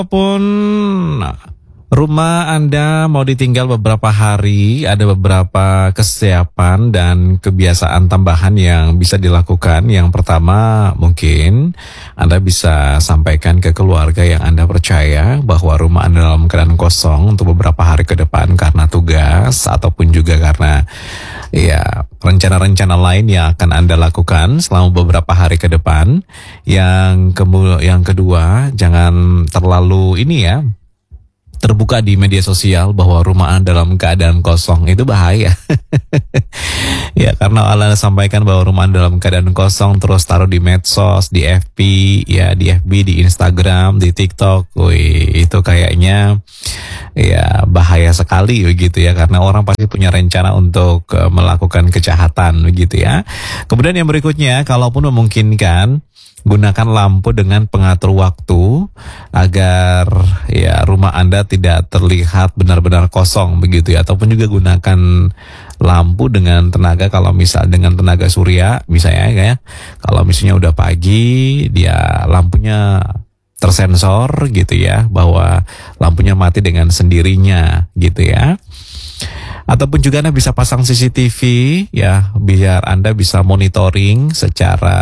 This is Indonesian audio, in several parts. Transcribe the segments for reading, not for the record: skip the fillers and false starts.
Walaupun rumah Anda mau ditinggal beberapa hari, ada beberapa kesiapan dan kebiasaan tambahan yang bisa dilakukan. Yang pertama, mungkin Anda bisa sampaikan ke keluarga yang Anda percaya bahwa rumah Anda dalam keadaan kosong untuk beberapa hari ke depan karena tugas ataupun juga karena ya rencana-rencana lain yang akan Anda lakukan selama beberapa hari ke depan. Yang kedua, jangan terlalu terbuka di media sosial bahwa rumah Anda dalam keadaan kosong. Itu bahaya. Ya, karena Allah sampaikan bahwa rumah Anda dalam keadaan kosong terus taruh di medsos, di FB, di Instagram, di TikTok. Wih, itu kayaknya ya bahaya sekali begitu ya, karena orang pasti punya rencana untuk melakukan kejahatan begitu ya. Kemudian yang berikutnya, kalaupun memungkinkan, gunakan lampu dengan pengatur waktu agar ya rumah Anda tidak terlihat benar-benar kosong begitu ya, ataupun juga gunakan lampu dengan tenaga dengan tenaga surya misalnya ya. Kalau misalnya udah pagi, dia lampunya tersensor gitu ya, bahwa lampunya mati dengan sendirinya gitu ya. Ataupun juga Anda bisa pasang CCTV ya, biar Anda bisa monitoring secara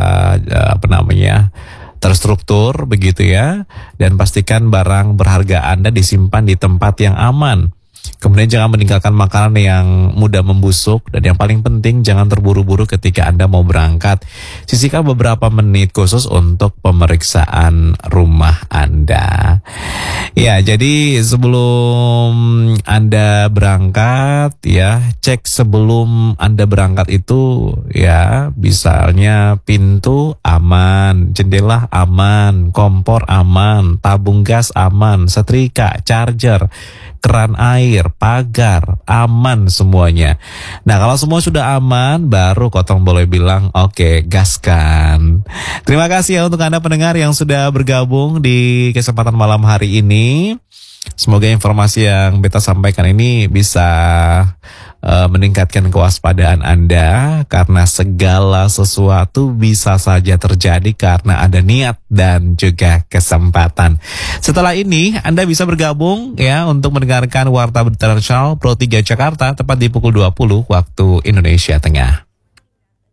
terstruktur begitu ya. Dan pastikan barang berharga Anda disimpan di tempat yang aman. Kemudian jangan meninggalkan makanan yang mudah membusuk. Dan yang paling penting, jangan terburu-buru ketika Anda mau berangkat. Sisihkan beberapa menit khusus untuk pemeriksaan rumah Anda. Ya, jadi sebelum Anda berangkat ya, cek sebelum Anda berangkat itu ya, misalnya pintu aman, jendela aman, kompor aman, tabung gas aman, setrika, charger, keran air, pagar, aman semuanya. Nah, kalau semua sudah aman, baru Kotong boleh bilang, oke, gaskan. Terima kasih ya untuk Anda pendengar yang sudah bergabung di kesempatan malam hari ini. Semoga informasi yang beta sampaikan ini bisa meningkatkan kewaspadaan Anda, karena segala sesuatu bisa saja terjadi karena ada niat dan juga kesempatan. Setelah ini Anda bisa bergabung ya untuk mendengarkan Warta Berita Nasional Pro 3 Jakarta tepat di pukul 20 waktu Indonesia Tengah.